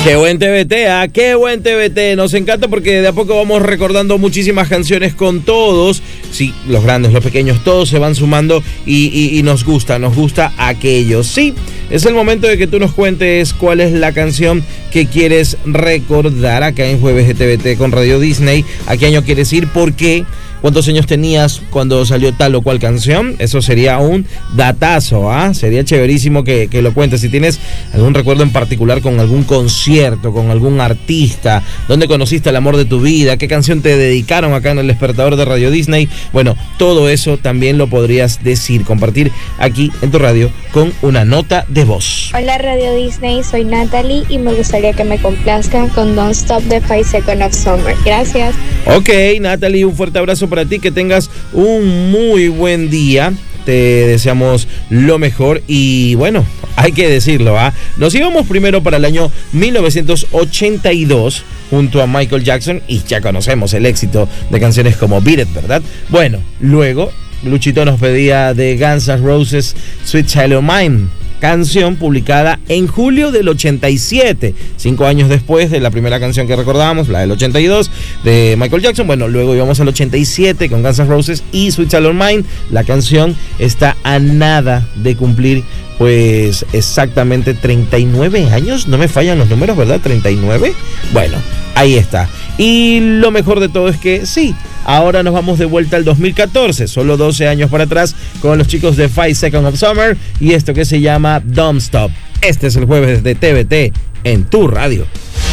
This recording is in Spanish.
Qué buen TBT, ¿ah? Qué buen TBT. Nos encanta porque de a poco vamos recordando muchísimas canciones con todos. Sí, los grandes, los pequeños, todos se van sumando y nos gusta aquello. Sí, es el momento de que tú nos cuentes cuál es la canción que quieres recordar acá en Jueves de TBT con Radio Disney. ¿A qué año quieres ir? ¿Por qué? ¿Cuántos años tenías cuando salió tal o cual canción? Eso sería un datazo, ¿ah? Sería chéverísimo que lo cuentes. Si tienes algún recuerdo en particular con algún concierto, con algún artista, dónde conociste el amor de tu vida, qué canción te dedicaron acá en el despertador de Radio Disney. Bueno, todo eso también lo podrías decir, compartir aquí en tu radio con una nota de voz. Hola Radio Disney, soy Natalie y me gustaría que me complazcan con Don't Stop the 5 Seconds of Summer. Gracias. Ok, Natalie, un fuerte abrazo para ti, que tengas un muy buen día. Te deseamos lo mejor y bueno, hay que decirlo, ¿ah? Nos íbamos primero para el año 1982 junto a Michael Jackson y ya conocemos el éxito de canciones como Beat It, ¿verdad? Bueno, luego Luchito nos pedía de Guns N' Roses Sweet Child O' Mine, canción publicada en julio del 87, 5 años después de la primera canción que recordábamos, la del 82 de Michael Jackson. Bueno, luego íbamos al 87 con Guns N' Roses y Sweet Child O' Mine. La canción está a nada de cumplir pues exactamente 39 años, no me fallan los números, ¿verdad? 39. Bueno, ahí está. Y lo mejor de todo es que sí, ahora nos vamos de vuelta al 2014, solo 12 años para atrás, con los chicos de 5 Seconds of Summer y esto que se llama Don't Stop. Este es el Jueves de TBT en tu radio.